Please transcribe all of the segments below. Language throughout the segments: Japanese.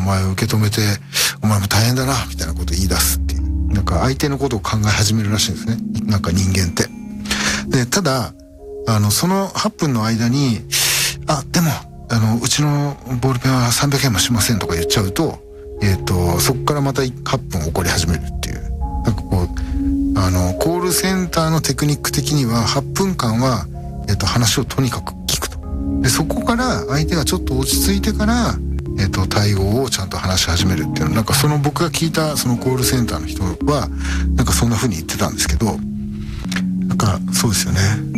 前を受け止めて、お前も大変だなみたいなことを言い出すっていう、なんか相手のことを考え始めるらしいんですね、なんか人間って。でただその8分の間にでもうちのボールペンは300円もしませんとか言っちゃうと、そこからまた8分怒り始めるっていう、なんかこうコールセンターのテクニック的には8分間は、話をとにかく聞くと。でそこから相手がちょっと落ち着いてから、対応をちゃんと話し始めるっていうの、なんかその僕が聞いたそのコールセンターの人はなんかそんな風に言ってたんですけど、なんかそうですよね、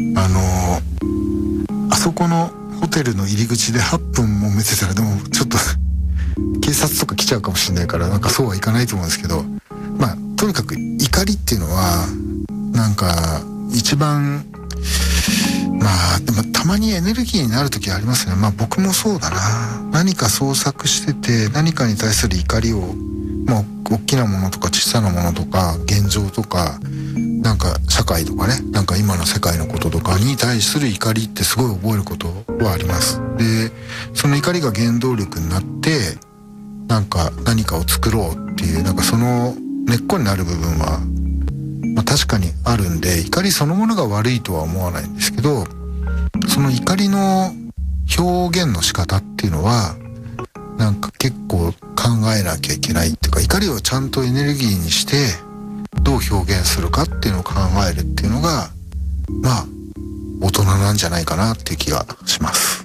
あそこのホテルの入り口で8分もめてたら、でもちょっと警察とか来ちゃうかもしれないから、なんかそうはいかないと思うんですけど、まあとにかく怒りっていうのはなんか一番、でもたまにエネルギーになる時ありますね。僕もそうだな。何か創作してて何かに対する怒りを、大きなものとか小さなものとか現状とかなんか社会とかね、なんか今の世界のこととかに対する怒りってすごい覚えることはあります。でその怒りが原動力になってなんか何かを作ろうっていう、なんかその根っこになる部分は、確かにあるんで、怒りそのものが悪いとは思わないんですけど、その怒りの表現の仕方っていうのはなんか結構考えなきゃいけないっていうか、怒りをちゃんとエネルギーにしてどう表現するかっていうのを考えるっていうのが大人なんじゃないかなっていう気がします。